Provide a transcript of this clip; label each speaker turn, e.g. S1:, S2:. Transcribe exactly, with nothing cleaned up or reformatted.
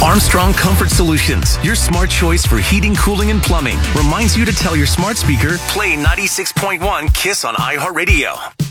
S1: Armstrong Comfort Solutions, your smart choice for heating, cooling, and plumbing, reminds you to tell your smart speaker, play ninety-six point one KISS on iHeartRadio.